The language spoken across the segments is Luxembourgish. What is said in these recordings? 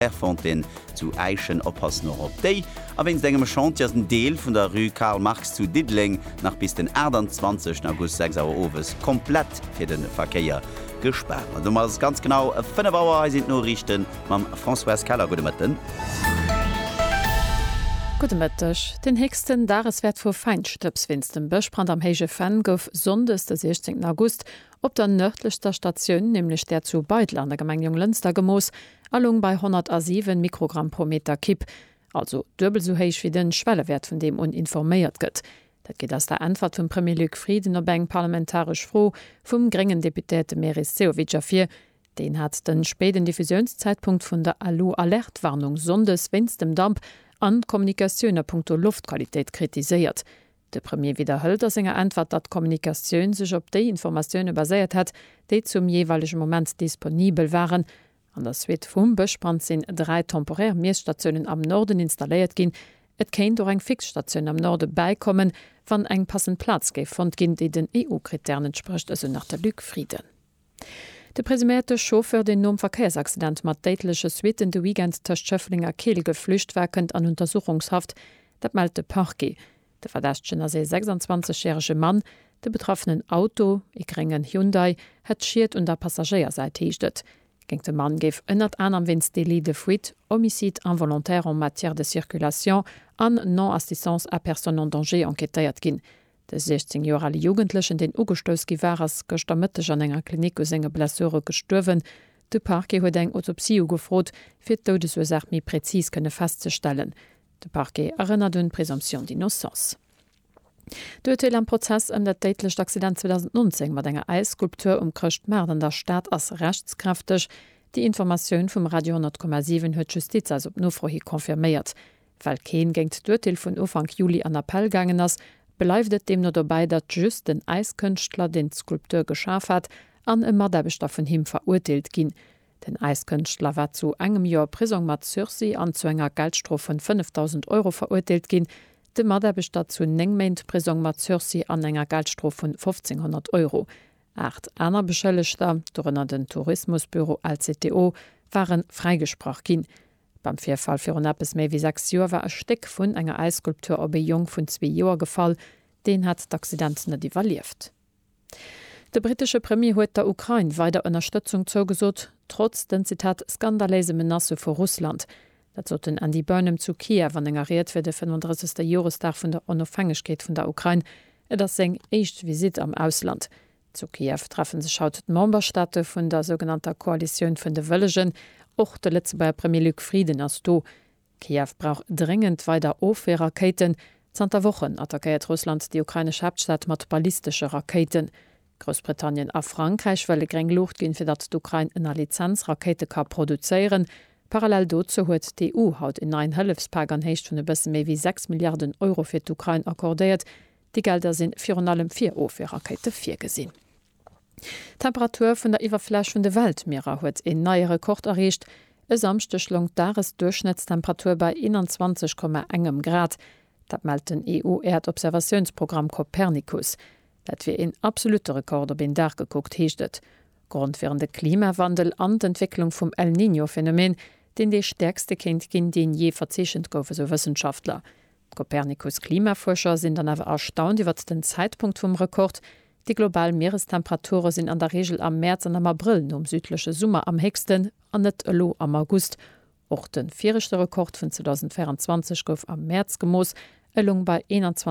Fontaine zu Eichen oppassen noch op déi. A wenns engem Chantiers den Deel vun der Rue Karl Marx zu Didling nach bis den 20. August 6 Uhr Owes komplett fir den Verkeier gesperrt. Du machst ganz genau 5 Bauer sind nur richten mam François Keller Gudemëtten. Gutemmëttech. Den hegsten Dareswert vu Feinstöpswinz dem Bëchbrand am Héige Fan gouf sondes den 16. August op der nördlichster Station, nämlich der zu Beitel an der Gemeinde Lünster Gemoos, allung bei 107 Mikrogramm pro Meter Kipp, also doppelt so héich wie den Schwellewert von dem uninforméiert gëtt. Dat geht aus der Antwort vum Premier Luc Friedener Bank parlamentarisch froh vum geringen Deputéte Meris Seovic fir. Den hat den späten Diffusionszeitpunkt vun der Alu-Alertwarnung sondes wenn's dem Damp an Kommunikationner punkto Luftqualität kritisiert. De Premier wiederhölt as enger Antwort, dat Kommunikationun sech op déi Informationoune baséiert hat, déi zum jeweiligen Moment disponibel waren. An der Suite vum Bëchbrand sinn 3 temporär Meesstationen am Norden installiert ginn. Et kéint do eng Fixstation am Norde beikommen, wann eng passend Platz géif fand ginn, déi den EU-Kriterien entspricht, also nach der Luc Frieden. De presumerte Chauffeur den nom Verkehrsaccident mat deitlesche Suite in de Weekend ter Schöfflinger Kehl geflücht werkend an Untersuchungshaft, dat meldt de Parquet. De verdächtchen as 26-jährige Mann, de betroffenen Auto, e geringen Hyundai, het schiiert und der Passagierseite hiechtet. Geng de Mann geif ënnert an am Wins délit de fuite, homicide involontaire en matière de circulation an non-assistance à personne en danger enquêtéiert ginn. De 16 Jahre Jugendlichen den ugestoss Givaras gestammette an enger Klinik u senge Blesseure gestorwen. De Parquet huet eng Autopsie gefrot, fir d'Todesursach mi präzis kënne festzustellen. De Parquet erinnert un Präsumption d'innocence. Dotel am Prozess am der deitlech Accident 2019 mat enger Eisskulptur krcht Mer an der Staat as rechtskräfteg. Die Informationoun vum Radio 10,7 huet Justiz als op Nofrohi konfirméiert. Weil Keen géint Dotel vun Ufang Juli an Appell gangen ass, beleifdet dem nur dabei, dat just den Eiskünstler den Skulpteur geschaf hat, an e Mordbestoff von him verurteilt ginn. Den Eiskünstler war zu engem Jahr Prison mat Sursi an zu enger Geldstrof von 5.000 € verurteilt ginn. De Mordbestoff zu Nengmeint Prison mat Sursi an enger Geldstrof von 1.500 €. 8 aner Beschëllegter, dorënner den Tourismusbüro LCTO, waren freigesproch ginn. Beim Vierfall fir appes méi wie 6 Joer war Steck vun enger Eisskulptur op e Jong vun 2 Joer gefall, den hat d'Accident net evaluiert. De britische Premier huet der Ukraine weiter Unterstützung zogesot, trotz den Zitat skandalese Menace vor Russland. Dat soten an die Börnem zu Kiew engeriert fir de 35. Jahrestag vun der Unabhängigkeit vun der Ukraine, et as seng echt Visit am Ausland. Zu Kiew treffen sich haut Memberstaaten vun der sogenannter Koalition vun de Wëllegen, och de letze bei Premier Luc Frieden as do. Kiew braucht dringend weiter Ofwehrraketen. 20 Wochen attackiert Russland die ukrainische Hauptstadt mat ballistische Raketen. Großbritannien a Frankreich welle greng Luft gin fir dat d'Ukraine ennner Lizenzrakete ka produzieren. Parallel dozu huet die EU haut in ein Hilfspagern hecht vun e bëssen méi wie 6 Milliarden € fir d'Ukraine akkordiert. Die Gelder sind fir an allem 4 Ofwehrrakete 4 gesinn. Temperatur vun der Iwerfläch vun de Weltmeerer huet en neie Rekord erreicht. E samstechlung dares Durchschnittstemperatur bei 21,1 Grad. Dat meldt den EU-Erdobservationsprogramm Copernicus. Dat wie en absolute Rekord op en Dach geguckt heechtet. Grund wären de Klimawandel an d'Entwicklung vum El Niño-Phänomen, den de stärkste Kind ginn den je verzeechent goufe so Wissenschaftler. Copernicus Klimaforscher sind dann awer erstaunt iwwer den Zeitpunkt vum Rekord. Die globalen Meerestemperaturen sind an der Regel am März an am April südliche Summer am hegsten, an net lo am August. Och den vierchte Rekord von 2024 gouf am März gemoos, Ellung bei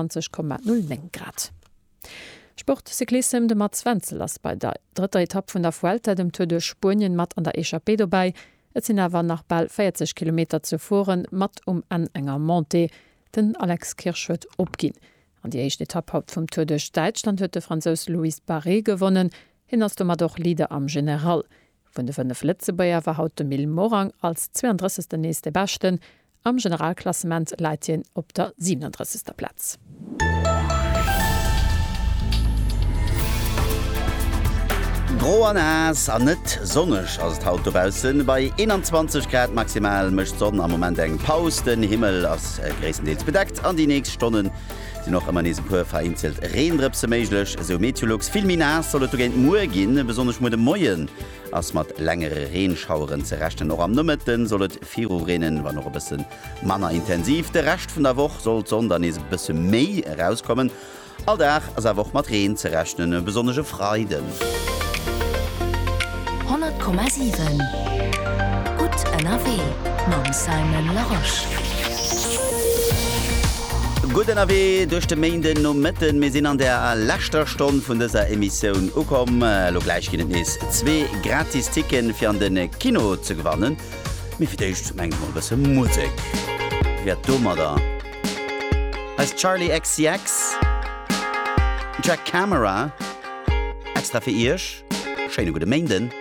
21,09 Grad. Sportcyklism de Mats Wenzel ass bei der dritter Etappe vun der Vuelta dem Tour de Spurien mat an der Echapé dabei. Et sinn awer nach bald 40 Kilometer zuvoren mat en enger Monté, den Alex Kirsch huet opginn. An die echte Etappe haut vum Tour de Deutschland huet de Franzos Louis Barré gewonnen, hin ass du mat doch Lieder am General. Vun de 5 Letzebäier war haut de Mil Morang als 32. nächste Bechten, am Generalklassement Leitien op der 37. Platz. Gro an ass an net sonnech ass d'Autobausen bei 21 Grad maximal mëcht Sonn am moment eng Paus den Himmel ass Gräsendeels bedeckt an die nächst Stonnen die noch immer diesen pur vereinzelt Rehendripse méiglech, so Meteorologs viel Minas soll gent Mu gin, besonders mo de Moien. Ass mat längere Reenschaueren zerechten noch am Nummeten sollt 4 Rennen war noch ein bisschen manner intensiv. Der Rest von der Woche soll dann ein bisschen méi herauskommen. Alldag as er woch mat Reen zerrechnen besondere Freiden. 100,7 Gut NRW Mam Simon Laroche. Gut NRW durch de Mainden no Mitten me sinn an der letzter Stunde vun dieser Emission ukom lo gleich ginnen is 2 Gratisticken fir an den Kino zu gewannen. Mi ficht meng bese Musik. Wer dummer da? Als Charlie XCX, Jack Camera, extra fir Isch, Scheine gute Mainden.